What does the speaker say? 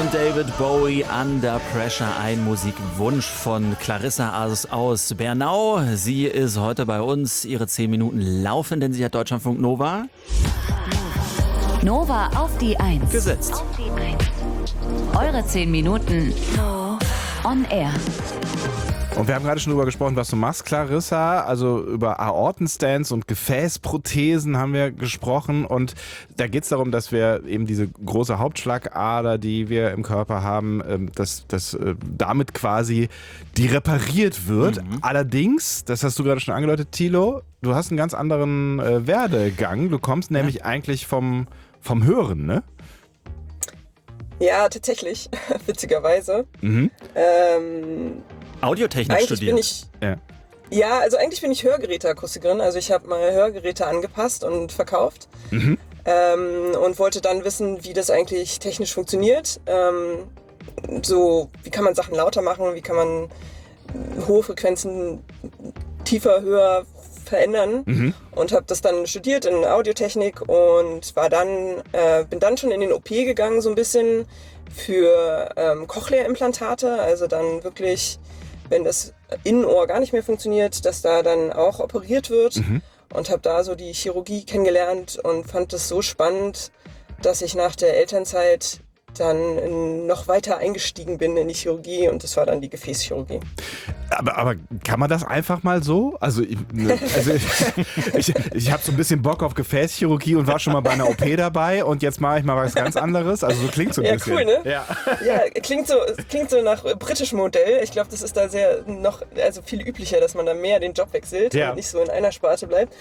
und David Bowie, Under Pressure, ein Musikwunsch von Clarissa aus Bernau. Sie ist heute bei uns, ihre 10 Minuten laufen, denn sie hat Deutschlandfunk Nova auf die 1 gesetzt. Eure 10 Minuten on air. Und wir haben gerade schon darüber gesprochen, was du machst, Clarissa. Also über Aortenstents und Gefäßprothesen haben wir gesprochen. Und da geht es darum, dass wir eben diese große Hauptschlagader, die wir im Körper haben, dass damit quasi die repariert wird. Allerdings, das hast du gerade schon angedeutet, Thilo, du hast einen ganz anderen Werdegang. Du kommst nämlich eigentlich vom Hören, ne? Ja, tatsächlich, witzigerweise. Audiotechnik eigentlich studiert. bin ich, also eigentlich bin ich Hörgeräteakustikerin. Also ich habe mal Hörgeräte angepasst und verkauft und wollte dann wissen, wie das eigentlich technisch funktioniert. So, wie kann man Sachen lauter machen, wie kann man hohe Frequenzen tiefer, höher verändern und habe das dann studiert in Audiotechnik und bin dann schon in den OP gegangen, so ein bisschen für Cochlea-Implantate, also dann wirklich, wenn das Innenohr gar nicht mehr funktioniert, dass da dann auch operiert wird und habe da so die Chirurgie kennengelernt und fand das so spannend, dass ich nach der Elternzeit dann noch weiter eingestiegen bin in die Chirurgie und das war dann die Gefäßchirurgie. Aber kann man das einfach mal so? Also ich habe so ein bisschen Bock auf Gefäßchirurgie und war schon mal bei einer OP dabei und jetzt mache ich mal was ganz anderes. Also so klingt so ein bisschen. Ja, cool, ne? Ja, klingt so nach britischem Modell. Ich glaube, das ist da viel üblicher, dass man da mehr den Job wechselt und nicht so in einer Sparte bleibt.